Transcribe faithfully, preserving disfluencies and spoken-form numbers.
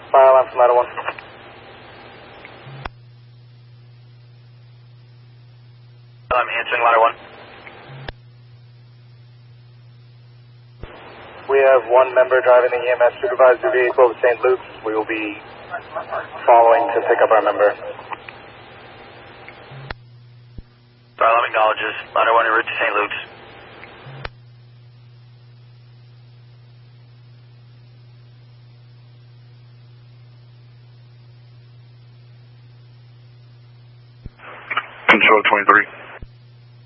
Fire alarm from ladder one. I'm answering ladder one. We have one member driving the E M S supervisor vehicle to Saint Luke's. We will be following to pick up our member. Fire alarm acknowledges. Ladder one en route to Saint Luke's. Control twenty-three.